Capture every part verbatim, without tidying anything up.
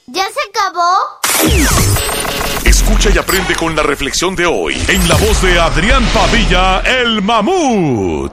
¿Ya se acabó? Escucha y aprende con la reflexión de hoy en la voz de Adrián Padilla, el Mamut.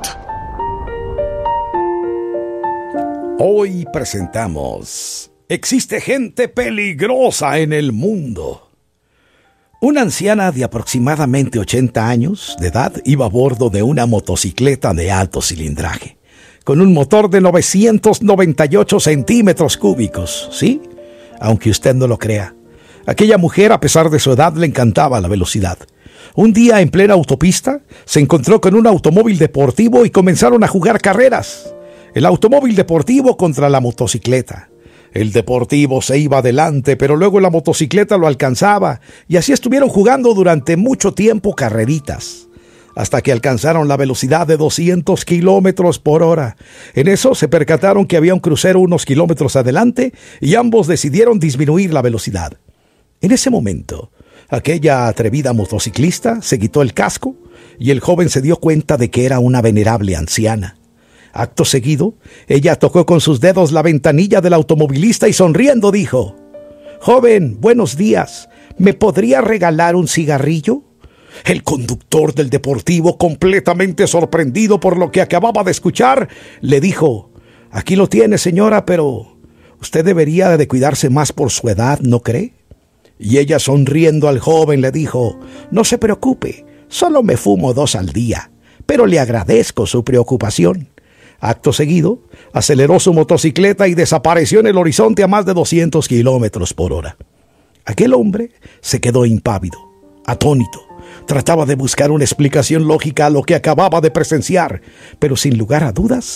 Hoy presentamos: existe gente peligrosa en el mundo. Una anciana de aproximadamente ochenta años de edad iba a bordo de una motocicleta de alto cilindraje, con un motor de novecientos noventa y ocho centímetros cúbicos, ¿sí? Aunque usted no lo crea, aquella mujer, a pesar de su edad, le encantaba la velocidad. Un día, en plena autopista, se encontró con un automóvil deportivo y comenzaron a jugar carreras. El automóvil deportivo contra la motocicleta. El deportivo se iba adelante, pero luego la motocicleta lo alcanzaba, y así estuvieron jugando durante mucho tiempo carreritas, hasta que alcanzaron la velocidad de doscientos kilómetros por hora. En eso se percataron que había un crucero unos kilómetros adelante y ambos decidieron disminuir la velocidad. En ese momento, aquella atrevida motociclista se quitó el casco y el joven se dio cuenta de que era una venerable anciana. Acto seguido, ella tocó con sus dedos la ventanilla del automovilista y sonriendo dijo: «Joven, buenos días, ¿me podría regalar un cigarrillo?». El conductor del deportivo, completamente sorprendido por lo que acababa de escuchar, le dijo: «Aquí lo tiene, señora, pero usted debería de cuidarse más por su edad, ¿no cree?». Y ella, sonriendo al joven, le dijo: «No se preocupe, solo me fumo dos al día, pero le agradezco su preocupación». Acto seguido, aceleró su motocicleta y desapareció en el horizonte a más de doscientos kilómetros por hora. Aquel hombre se quedó impávido, atónito. Trataba de buscar una explicación lógica a lo que acababa de presenciar, pero sin lugar a dudas,